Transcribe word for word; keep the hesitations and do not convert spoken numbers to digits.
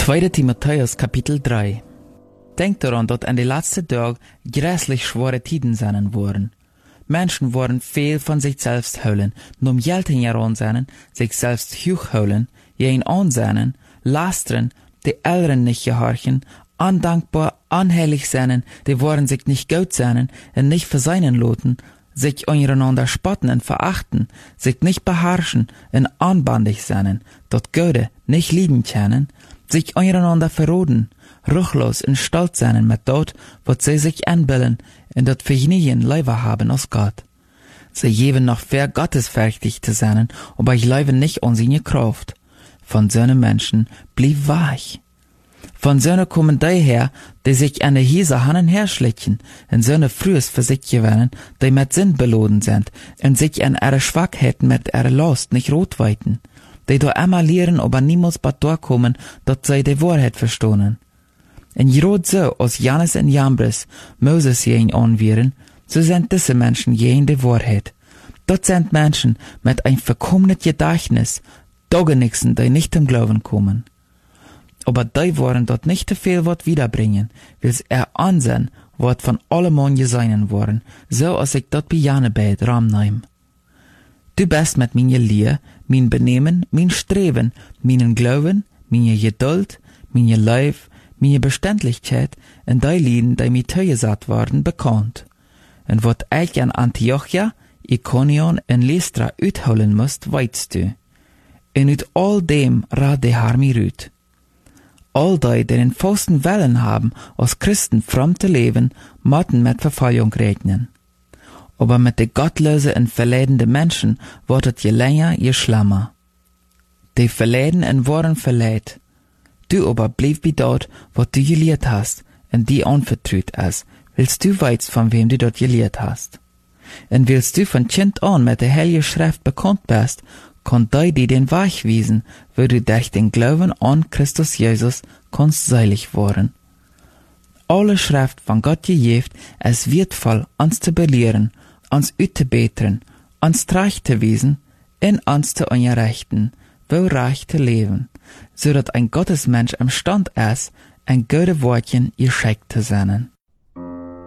Zweiter Timotheus Kapitel drei. Denkt daran, dass an die letzten Tagen grässlich schwere Tiden sein worden. Menschen wollen viel von sich selbst holen, nur um Geld heran sich selbst hochholen, jeden ansehen, lastern, die Älteren nicht gehorchen, undankbar, unheilig sein, die wollen sich nicht gut sein und nicht verseinen loten, sich untereinander spotten und verachten, sich nicht beherrschen und anbandig sein, dort Göde nicht lieben können, sich untereinander verroden, ruchlos und stolz sein mit dort, wat sie sich anbilden, und dort vergnügen Leiber haben aus Gott. Sie geben noch fair gottesfürchtig zu sein, aber ich lebe nicht an seine Kraft. Von so'nen Menschen blieb weich. Von so'nen kommen die her, die sich an der Hiese hannen herschlicken, und so'ne frühes für sich gewinnen, die mit Sinn beloden sind, und sich an ihre Schwachheiten mit ihrer Last nicht rotweiten, die do einmal lehren, aber niemals bei kommen, dat sie die Wahrheit verstohnen. En gerade so, als Jannes und Jambres Moses jen anwieren, so sind diese Menschen jen die Wahrheit. Dort sind Menschen mit ein verkommenes Gedächtnis, Dogenixen, die nicht im Glauben kommen. Aber die wollen dort nicht zu viel Wort wiederbringen, weil sie er ansehen, wat von allemal geseinen worden, so als ich dort bei Jane beid Raum nehm. Du bist mit meine Lehr, mein Benehmen, mein Streben, meinen Glauben, meine Geduld, meine Leib, meine Beständigkeit und die Lieden, die mir zugesagt worden, bekannt. Und wat ich an Antiochia, Iconion und Lystra uitholen musst, weißt du. Und uit all dem rat der Herr mir ut. All die, die den festen Willen haben, als Christen fromm zu leben, mochten mit Verfolgung rechnen. Aber mit den gottlosen und verleidenden Menschen wird es je länger, je schlimmer. Die verleiden und worden verleid. Du aber bleib wie dort, wo du gelehrt hast, und die anvertraut ist, willst du weißt, von wem du dort gelehrt hast. Und willst du von Kind an mit der Heilige Schrift bekannt bist, kann die dir den Weg wiesen, wo du durch den Glauben an Christus Jesus kannst seilig worden. Alle Schrift von Gott gegeben ist wertvoll, uns zu belehren, uns auszubessern, uns recht zu wiesen, und uns zu unterrichten, wo recht zu leben, so dass ein Gottesmensch imstand ist, ein gute Wortchen geschickt zu sein.